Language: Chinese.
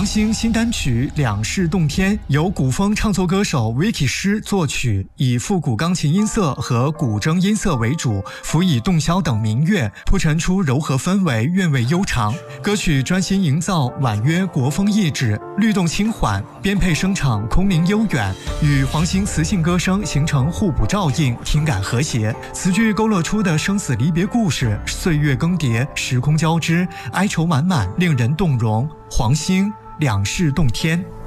星新单曲《两世洞天》由古风唱作歌手 Vicky 师作曲，以复古钢琴音色和古筝音色为主，辅以洞箫等民乐，铺陈出柔和氛围，韵味悠长。歌曲专心营造婉约国风意旨，律动轻缓，编配声场空灵悠远，与黄兴磁性歌声形成互补照应，听感和谐。词句勾勒出的生死离别故事，岁月更迭，时空交织，哀愁满满，令人动容。黄兴，两世洞天。